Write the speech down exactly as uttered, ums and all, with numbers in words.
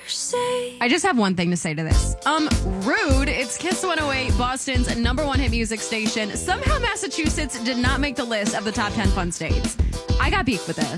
say. I just have one thing to say to this. Um, rude. It's Kiss one oh eight, Boston's number one hit music station. Somehow Massachusetts did not make the list of the top ten fun states. I got beef with this.